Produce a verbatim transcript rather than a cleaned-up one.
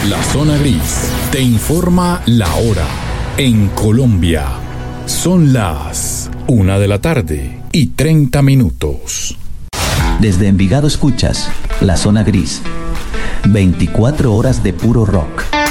La Zona Gris te informa la hora. En Colombia son las una de la tarde y treinta minutos. Desde Envigado escuchas La Zona Gris. veinticuatro horas de puro rock.